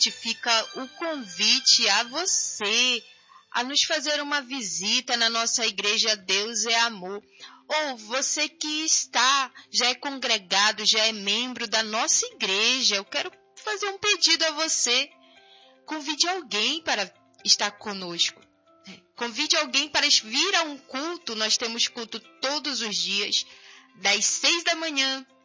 fica o convite a você a nos fazer uma visita na nossa igreja Deus é Amor. Ou você que já é congregado, já é membro da nossa igreja, eu quero fazer um pedido a você. Convide alguém para estar conosco. Convide alguém para vir a um culto. Nós temos culto todos os dias, das 6 da manhã